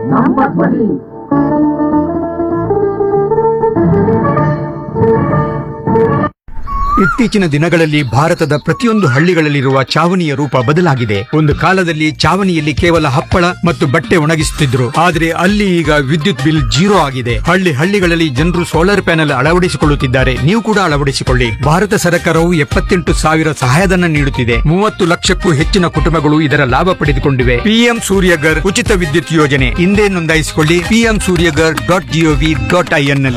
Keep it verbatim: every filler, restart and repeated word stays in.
ನಮ್ಮ ಧ್ವನಿ. ಇತ್ತೀಚಿನ ದಿನಗಳಲ್ಲಿ ಭಾರತದ ಪ್ರತಿಯೊಂದು ಹಳ್ಳಿಗಳಲ್ಲಿರುವ ಚಾವಣಿಯ ರೂಪ ಬದಲಾಗಿದೆ. ಒಂದು ಕಾಲದಲ್ಲಿ ಚಾವಣಿಯಲ್ಲಿ ಕೇವಲ ಹಪ್ಪಳ ಮತ್ತು ಬಟ್ಟೆ ಒಣಗಿಸುತ್ತಿದ್ರು, ಆದರೆ ಅಲ್ಲಿ ಈಗ ವಿದ್ಯುತ್ ಬಿಲ್ ಜೀರೋ ಆಗಿದೆ. ಹಳ್ಳಿ ಹಳ್ಳಿಗಳಲ್ಲಿ ಜನರು ಸೋಲಾರ್ ಪ್ಯಾನೆಲ್ ಅಳವಡಿಸಿಕೊಳ್ಳುತ್ತಿದ್ದಾರೆ. ನೀವು ಕೂಡ ಅಳವಡಿಸಿಕೊಳ್ಳಿ. ಭಾರತ ಸರ್ಕಾರವು ಎಪ್ಪತ್ತೆಂಟು ಸಾವಿರ ಸಹಾಯಧನ ನೀಡುತ್ತಿದೆ. ಮೂವತ್ತು ಲಕ್ಷಕ್ಕೂ ಹೆಚ್ಚಿನ ಕುಟುಂಬಗಳು ಇದರ ಲಾಭ ಪಡೆದುಕೊಂಡಿವೆ. ಪಿಎಂ ಸೂರ್ಯಗರ್ ಉಚಿತ ವಿದ್ಯುತ್ ಯೋಜನೆ ಹಿಂದೆ ನೋಂದಾಯಿಸಿಕೊಳ್ಳಿ. PM Surya Ghar dot gov dot IN ನಲ್ಲಿ.